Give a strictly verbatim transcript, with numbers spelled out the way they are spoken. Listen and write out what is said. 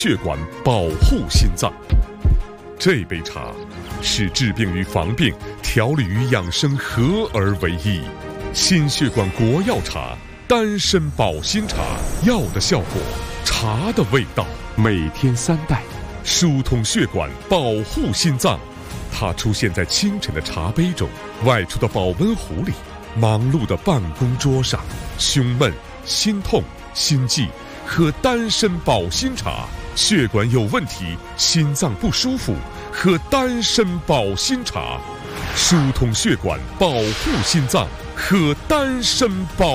血管保护心脏。这杯茶是治病与防病、调理与养生合而为一。心血管国药茶，丹参保心茶，药的效果，茶的味道，每天三袋，疏通血管，保护心脏。它出现在清晨的茶杯中，外出的保温壶里，忙碌的办公桌上。胸闷、心痛、心悸，喝丹参保心茶。血管有问题，心脏不舒服，喝丹参保心茶，疏通血管，保护心脏，喝丹参保。